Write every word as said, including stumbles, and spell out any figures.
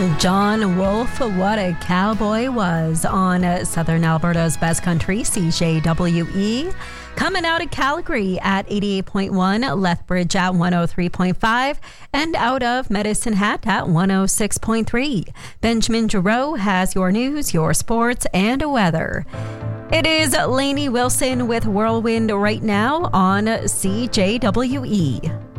John Wolfe, what a cowboy was on Southern Alberta's best country, C J W E. Coming out of Calgary at eighty-eight point one, Lethbridge at one oh three point five, and out of Medicine Hat at one oh six point three. Benjamin Giroux has your news, your sports, and weather. It is Lainey Wilson with Whirlwind right now on C J W E.